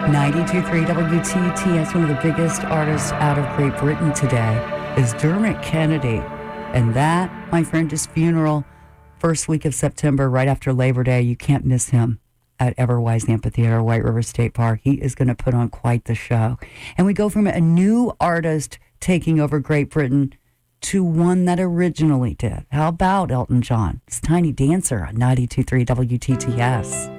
92.3 WTTS, one of the biggest artists out of Great Britain today, is Dermot Kennedy. And that, my friend, is funeral. First week of September, right after Labor Day. You can't miss him at Everwise Amphitheater, White River State Park. He is going to put on quite the show. And we go from a new artist taking over Great Britain to one that originally did. How about Elton John? It's Tiny Dancer on 92.3 WTTS.